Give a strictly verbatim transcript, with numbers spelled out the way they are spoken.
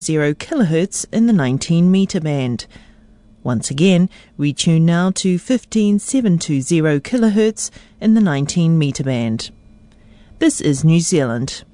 zero kilohertz in the nineteen metre band. Once again, we tune now to fifteen seven two zero kilohertz in the nineteen metre band. This is New Zealand.